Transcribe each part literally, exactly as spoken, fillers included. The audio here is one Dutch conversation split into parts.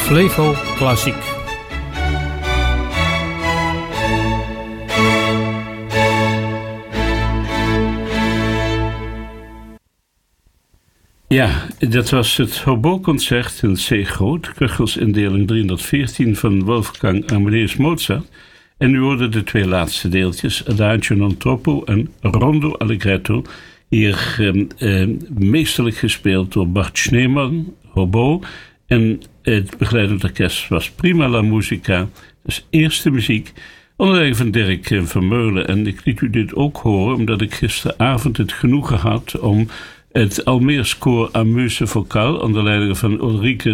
Flevo Klassiek. Ja, dat was het Hobo-concert in C groot, Köchelsindeling driehonderdveertien van Wolfgang Amadeus Mozart. En nu worden de twee laatste deeltjes, Adagio non troppo en Rondo allegretto, hier eh, eh, meesterlijk gespeeld door Bart Schneemann, hobo. En het begeleidend orkest was Prima la Musica, dus eerste muziek, onder leiding van Dirk van Meulen. En ik liet u dit ook horen, omdat ik gisteravond het genoegen had om het Almeers koor Amuse Vocal onder leiding van Ulrike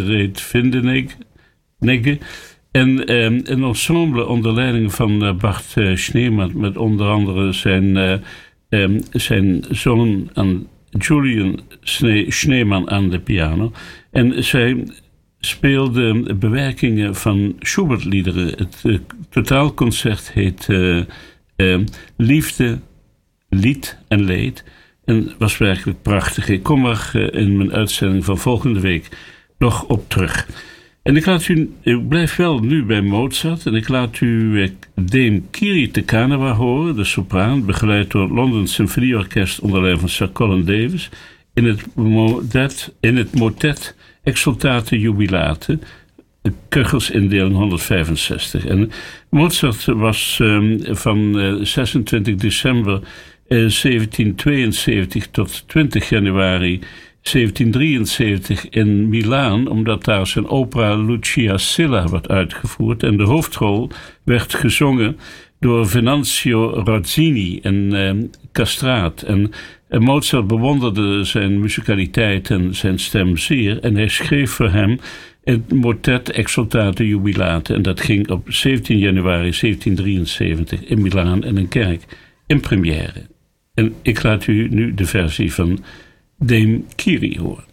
Reet-Vindenegge en eh, een ensemble onder leiding van uh, Bart uh, Schneemann met onder andere zijn, uh, um, zijn zoon aan Julian Schneemann aan de piano. En zij speelde bewerkingen van Schubert-liederen. Het uh, totaalconcert heet uh, uh, Liefde, Lied en Leed. En was werkelijk prachtig. Ik kom er uh, in mijn uitzending van volgende week nog op terug. En ik laat u, ik blijf wel nu bij Mozart. En ik laat u uh, Dame Kiri te Caneva horen, de sopraan, begeleid door het London Symfonieorkest onder leiding van Sir Colin Davis. In het motet, in het motet Exultate Jubilate, Köchelsindeling honderdvijfenzestig. En Mozart was um, van uh, zesentwintig december uh, zeventienhonderdtweeënzeventig tot twintig januari zeventienhonderddrieënzeventig in Milaan, omdat daar zijn opera Lucia Silla werd uitgevoerd. En de hoofdrol werd gezongen door Venanzio Rozzini en uh, Castraat. En uh, Mozart bewonderde zijn muzikaliteit en zijn stem zeer. En hij schreef voor hem het motet Exultate Jubilate. En dat ging op zeventien januari zeventienhonderddrieënzeventig in Milaan in een kerk in première. En ik laat u nu de versie van Dame Kiri horen.